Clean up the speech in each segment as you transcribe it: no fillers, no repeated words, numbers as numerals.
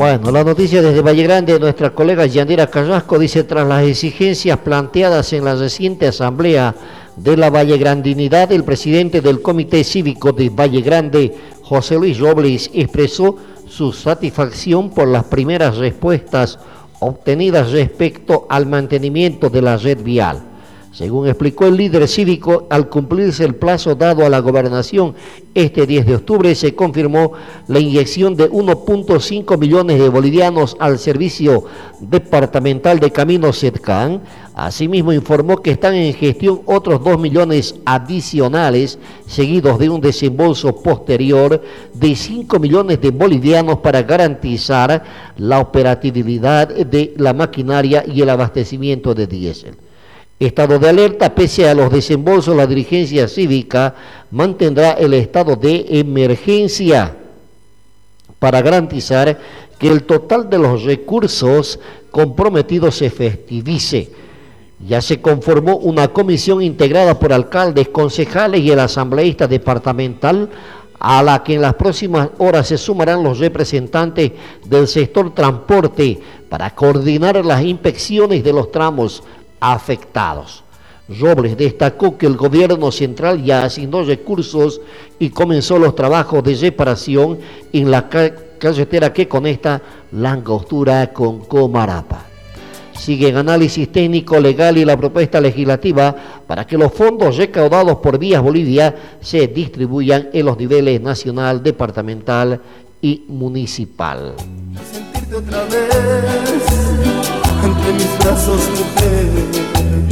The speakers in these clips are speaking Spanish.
Bueno, la noticia desde Valle Grande, nuestra colega Yandira Carrasco dice: tras las exigencias planteadas en la reciente asamblea de la Vallegrandinidad, el presidente del Comité Cívico de Valle Grande, José Luis Robles, expresó su satisfacción por las primeras respuestas obtenidas respecto al mantenimiento de la red vial. Según explicó el líder cívico, al cumplirse el plazo dado a la gobernación este 10 de octubre, se confirmó la inyección de 1.5 millones de bolivianos al Servicio Departamental de Caminos SEDCAN. Asimismo, informó que están en gestión otros 2 millones adicionales, seguidos de un desembolso posterior de 5 millones de bolivianos para garantizar la operatividad de la maquinaria y el abastecimiento de diésel. Estado de alerta: pese a los desembolsos, la dirigencia cívica mantendrá el estado de emergencia para garantizar que el total de los recursos comprometidos se efectivice. Ya se conformó una comisión integrada por alcaldes, concejales y el asambleísta departamental, a la que en las próximas horas se sumarán los representantes del sector transporte para coordinar las inspecciones de los tramos afectados. Robles destacó que el gobierno central ya asignó recursos y comenzó los trabajos de reparación en la carretera que conecta La Angostura con Comarapa. Sigue en análisis técnico, legal y la propuesta legislativa para que los fondos recaudados por Vías Bolivia se distribuyan en los niveles nacional, departamental y municipal. Sentirte otra vez entre mis brazos, mujer.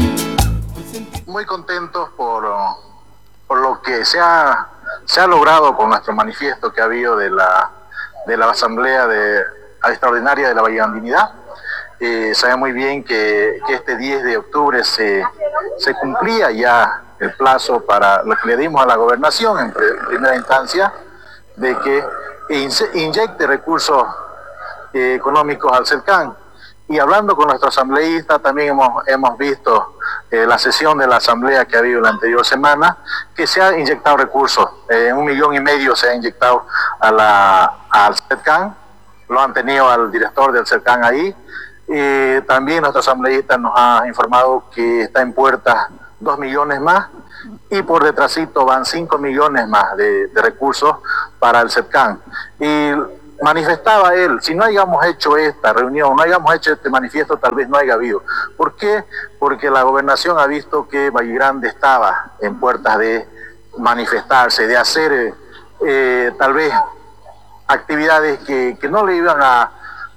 Muy contentos por lo que se ha logrado con nuestro manifiesto que ha habido de la Asamblea Extraordinaria de la Vallegrandinidad. Sabe muy bien que este 10 de octubre se cumplía ya el plazo para lo que le dimos a la gobernación en primera instancia, de que inyecte recursos económicos al CEDCAN. Y hablando con nuestro asambleísta, también hemos visto la sesión de la asamblea que ha habido la anterior semana, que se ha inyectado recursos, 1,5 millones se ha inyectado al CEDCAN, lo han tenido al director del CEDCAN ahí. También nuestro asambleísta nos ha informado que está en puerta 2 millones más, y por detrásito van 5 millones más de recursos para el CEDCAN. Y manifestaba él: si no hayamos hecho esta reunión, no hayamos hecho este manifiesto, tal vez no haya habido. ¿Por qué? Porque la gobernación ha visto que Valle Grande estaba en puertas de manifestarse, de hacer tal vez actividades que no le iban a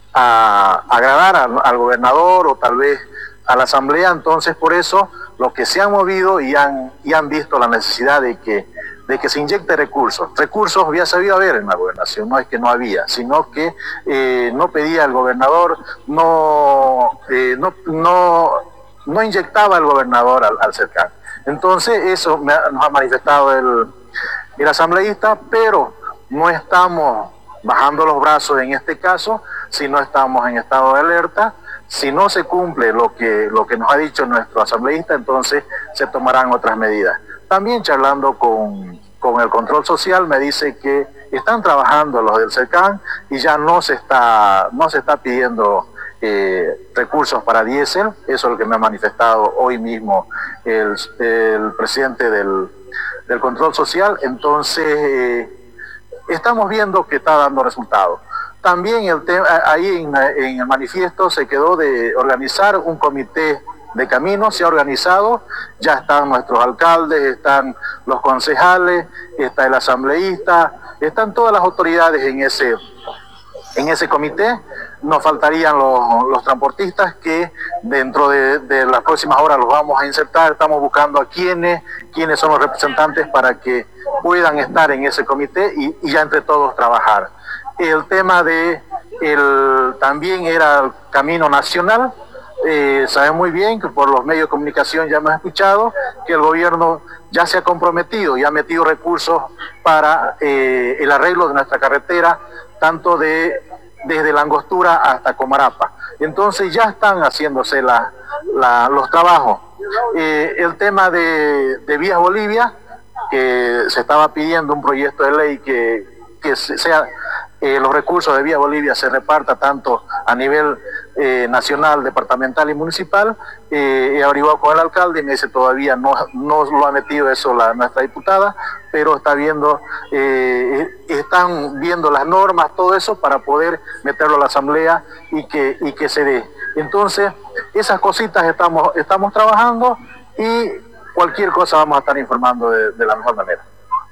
agradar al gobernador o tal vez a la asamblea. Entonces, por eso los que se han movido y han visto la necesidad de que se inyecte recursos había sabido haber en la gobernación, no es que no había, sino que no pedía el gobernador, no inyectaba el gobernador al CEDCAN. Entonces eso nos ha manifestado el asambleísta, pero no estamos bajando los brazos en este caso, si no estamos en estado de alerta. Si no se cumple lo que nos ha dicho nuestro asambleísta, entonces se tomarán otras medidas. También charlando con el control social, me dice que están trabajando los del CEDCAN y ya no se está pidiendo recursos para diésel. Eso es lo que me ha manifestado hoy mismo el presidente del control social. Entonces estamos viendo que está dando resultados. También ahí en el manifiesto se quedó de organizar un comité de caminos, se ha organizado, ya están nuestros alcaldes, están los concejales, está el asambleísta, están todas las autoridades en ese comité. Nos faltarían los transportistas, que dentro de las próximas horas los vamos a insertar. Estamos buscando a quiénes son los representantes para que puedan estar en ese comité y ya entre todos trabajar. El tema también era el camino nacional. Saben muy bien que por los medios de comunicación ya hemos escuchado que el gobierno ya se ha comprometido y ha metido recursos para el arreglo de nuestra carretera, tanto desde La Angostura hasta Comarapa. Entonces ya están haciéndose los trabajos. El tema de Vías Bolivia, que se estaba pidiendo un proyecto de ley que sea los recursos de Vía Bolivia se reparta tanto a nivel nacional, departamental y municipal. He averiguado con el alcalde y me dice todavía no lo ha metido eso nuestra diputada, pero están viendo las normas, todo eso para poder meterlo a la asamblea y que se dé. Entonces, esas cositas estamos trabajando y cualquier cosa vamos a estar informando de la mejor manera.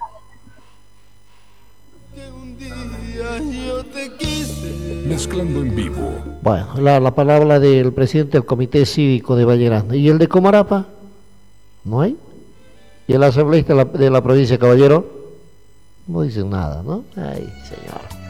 Mezclando en vivo. Bueno, la palabra del presidente del Comité Cívico de Valle Grande. ¿Y el de Comarapa? ¿No hay? ¿Y el asambleísta de la provincia de Caballero? No dicen nada, ¿no? Ay, señor.